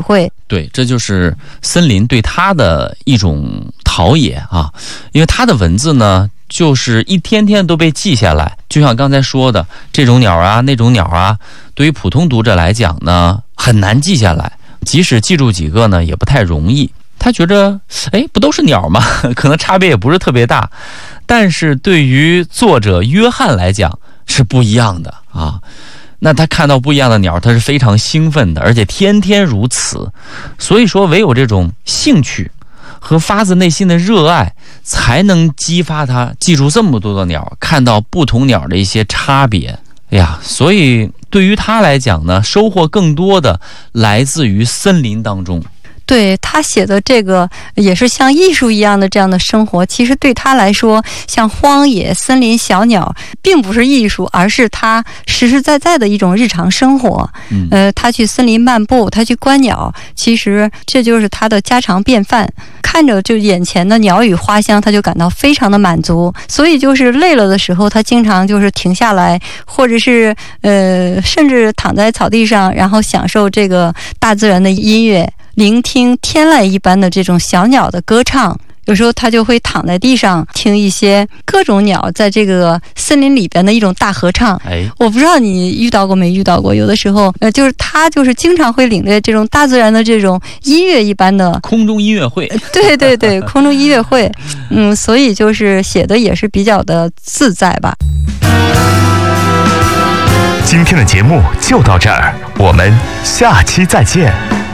会。 对，这就是森林对他的一种陶冶啊，因为他的文字呢，就是一天天都被记下来。就像刚才说的，这种鸟啊，那种鸟啊，对于普通读者来讲呢，很难记下来，即使记住几个呢，也不太容易。他觉得，不都是鸟吗？可能差别也不是特别大，但是对于作者约翰来讲是不一样的啊。那他看到不一样的鸟，他是非常兴奋的，而且天天如此。所以说，唯有这种兴趣和发自内心的热爱，才能激发他记住这么多的鸟，看到不同鸟的一些差别。所以对于他来讲呢，收获更多的来自于森林当中。 对，他写的这个也是像艺术一样的这样的生活，其实对他来说，像荒野、森林、小鸟并不是艺术，而是他实实在在的一种日常生活。他去森林漫步，他去观鸟，其实这就是他的家常便饭。看着就眼前的鸟语花香，他就感到非常的满足。所以就是累了的时候，他经常就是停下来，或者是甚至躺在草地上，然后享受这个大自然的音乐，聆听天籁一般的这种小鸟的歌唱。有时候他就会躺在地上听一些各种鸟在这个森林里边的一种大合唱。我不知道你遇到过没遇到过，有的时候就是他就是经常会领略这种大自然的这种音乐一般的空中音乐会。 对对对，空中音乐会。所以就是写的也是比较的自在吧。 今天的节目就到这儿，我们下期再见。